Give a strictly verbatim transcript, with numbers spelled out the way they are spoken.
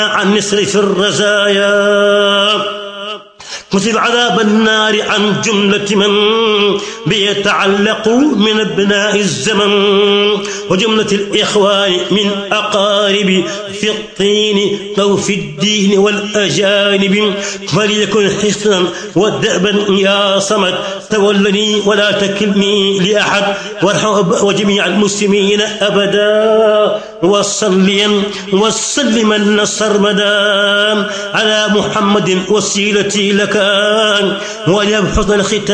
عن نصرف الرزايا كتب عذاب النار عن جملة من بيتعلق من ابناء الزمن وجملة الإخوان من أقارب في الطين أو في الدين والأجانب فليكن حصنا ودأبا يا صمد تولني ولا تكلني لأحد وارحم وجميع المسلمين أبدا وصليا وسلما سرمدا على محمد وسيلتي لك وليبحث الختام